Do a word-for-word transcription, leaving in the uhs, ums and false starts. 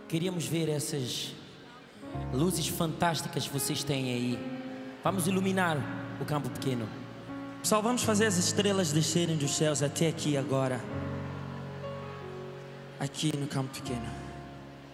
queríamos ver essas luzes fantásticas que vocês têm aí. Vamos iluminar o campo pequeno. Pessoal, vamos fazer as estrelas descerem dos céus até aqui agora. Aqui no campo pequeno.